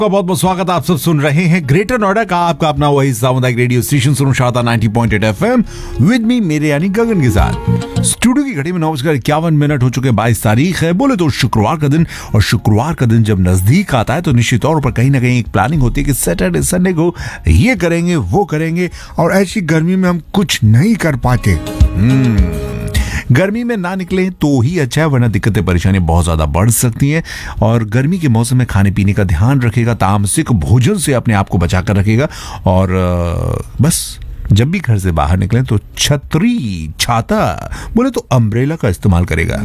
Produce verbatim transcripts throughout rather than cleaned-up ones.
का बहुत बहुत स्वागत। आप सब सुन रहे हैं ग्रेटर नोएडा का आपका अपना वही सामुदायिक रेडियो स्टेशन सुनो Sharda ninety point eight FM with me मेरे यानी गगन के साथ। स्टूडियो की घड़ी में नौ बजकर इक्यावन मिनट हो चुके, बाईस तारीख है, बोले तो शुक्रवार का दिन। और शुक्रवार का दिन जब नजदीक आता है तो निश्चित तौर पर कहीं ना कहीं एक प्लानिंग होती है कि सैटरडे संडे को ये करेंगे वो करेंगे, और ऐसी गर्मी में हम कुछ नहीं कर पाते। हम्म गर्मी में ना निकले तो ही अच्छा है, वरना दिक्कतें परेशानियां बहुत ज्यादा बढ़ सकती हैं। और गर्मी के मौसम में खाने पीने का ध्यान रखेगा, तामसिक भोजन से अपने आप को बचा कर रखेगा। और बस जब भी घर से बाहर निकलें तो छतरी, छाता, बोले तो अम्ब्रेला का इस्तेमाल करेगा।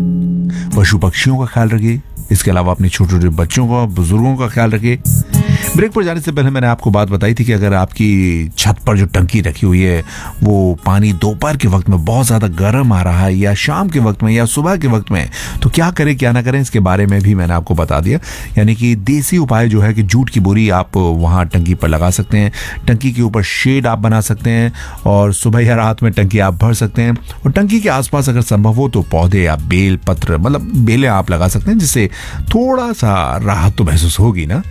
पशु पक्षियों का ख्याल रखिए, इसके अलावा अपने छोटे छोटे बच्चों का, बुजुर्गों का ख्याल रखिए। ब्रेक पर जाने से पहले मैंने आपको बात बताई थी कि अगर आपकी छत पर जो टंकी रखी हुई है वो पानी दोपहर के वक्त में बहुत ज्यादा गर्म आ रहा है, या शाम के वक्त में, या सुबह के वक्त में, तो क्या करें क्या ना करें, इसके बारे में भी मैंने आपको बता दिया। यानी कि देसी उपाय जो है कि जूट की बोरी आप वहां टंकी पर लगा सकते हैं, टंकी के ऊपर शेड आप बना सकते हैं, और सुबह या रात में टंकी आप भर सकते हैं। और टंकी के आसपास अगर संभव हो तो पौधे या बेल पत्र, मतलब बेलें आप लगा सकते हैं, जिससे थोड़ा सा राहत तो महसूस होगी ना।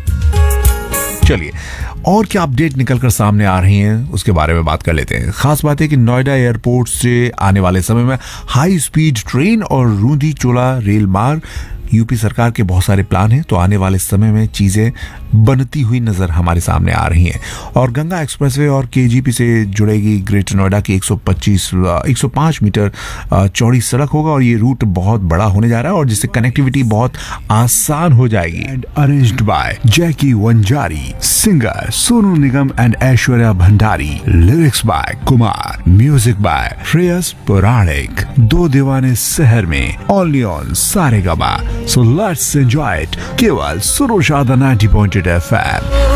चलिए, और क्या अपडेट निकलकर सामने आ रही हैं उसके बारे में बात कर लेते हैं। खास बात है कि नोएडा एयरपोर्ट से आने वाले समय में हाई स्पीड ट्रेन और रूंदी चोला रेल मार्ग, यूपी सरकार के बहुत सारे प्लान हैं, तो आने वाले समय में चीजें बनती हुई नजर हमारे सामने आ रही हैं। और गंगा एक्सप्रेसवे और केजीपी से जुड़ेगी ग्रेटर नोएडा की एक सौ पच्चीस एक सौ पाँच मीटर चौड़ी सड़क होगा, और ये रूट बहुत बड़ा होने जा रहा है, और जिससे कनेक्टिविटी बहुत आसान हो जाएगी। And arranged bye Jackie Wanjari, singer Sonu Nigam and Aishwarya Bhandari, lyrics by Kumar, music by Shreyas पुराणिक। दो दीवाने शहर में, only on Saregama. So let's enjoy it. केवल सुनो Sharda ninety point eight F M.